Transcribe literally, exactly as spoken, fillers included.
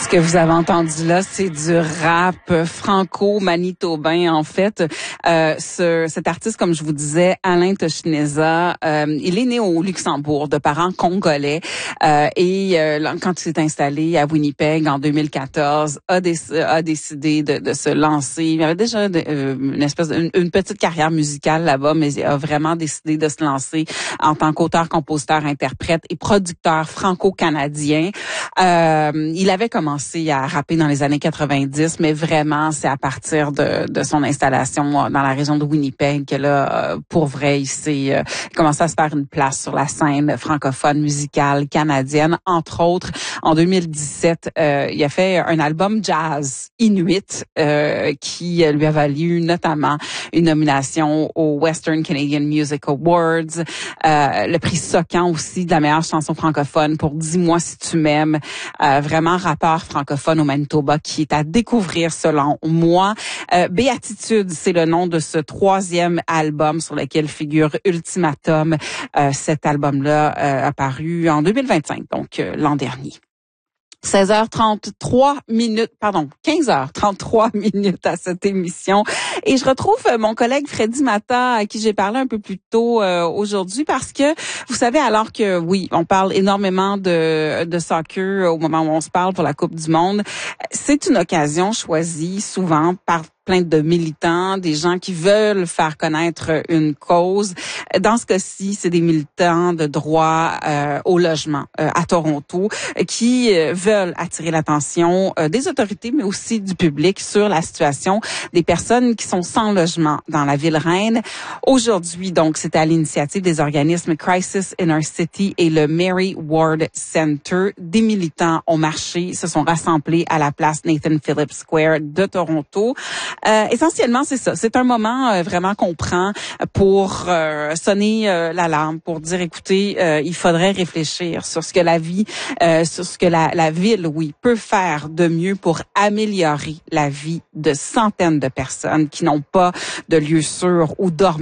Ce que vous avez entendu là, c'est du rap franco-manitobain, en fait. Euh, ce, cet artiste, comme je vous disais, Alain Toshineza, euh, il est né au Luxembourg de parents congolais euh, et euh, quand il s'est installé à Winnipeg en deux mille quatorze, a, déc- a décidé de, de se lancer. Il avait déjà de, euh, une espèce de, une, une petite carrière musicale là-bas, mais il a vraiment décidé de se lancer en tant qu'auteur, compositeur, interprète et producteur franco-canadien. Euh, il avait commencé à rapper dans les années quatre-vingt-dix, mais vraiment, c'est à partir de, de son installation dans la région de Winnipeg que là, pour vrai, il s'est euh, commencé à se faire une place sur la scène francophone musicale canadienne. Entre autres, en deux mille dix-sept, euh, il a fait un album jazz inuit euh, qui lui a valu notamment une nomination au Western Canadian Music Awards, euh, le prix Socan aussi de la meilleure chanson francophone pour Dis-moi si tu m'aimes. Euh, vraiment rappeur francophone au Manitoba qui est à découvrir selon moi. Euh, Béatitude, c'est le nom de ce troisième album sur lequel figure Ultimatum. Euh, cet album-là euh, a paru en deux mille vingt-cinq, donc euh, l'an dernier. seize heures trente-trois minutes, pardon, quinze heures trente-trois minutes à cette émission. Et je retrouve mon collègue Freddy Mata, à qui j'ai parlé un peu plus tôt euh, aujourd'hui, parce que, vous savez, alors que, oui, on parle énormément de, de soccer au moment où on se parle pour la Coupe du Monde, c'est une occasion choisie souvent par plein de militants, des gens qui veulent faire connaître une cause. Dans ce cas-ci, c'est des militants de droit euh, au logement euh, à Toronto qui euh, veulent attirer l'attention euh, des autorités, mais aussi du public sur la situation des personnes qui sont sans logement dans la ville reine. Aujourd'hui, donc, c'était à l'initiative des organismes Crisis in Our City et le Mary Ward Center. Des militants ont marché, se sont rassemblés à la place Nathan Phillips Square de Toronto. Euh, essentiellement, c'est ça. C'est un moment euh, vraiment qu'on prend pour euh, sonner euh, l'alarme, pour dire, écoutez, euh, il faudrait réfléchir sur ce que la vie, euh, sur ce que la, la ville, oui, peut faire de mieux pour améliorer la vie de centaines de personnes qui n'ont pas de lieu sûr où dormir.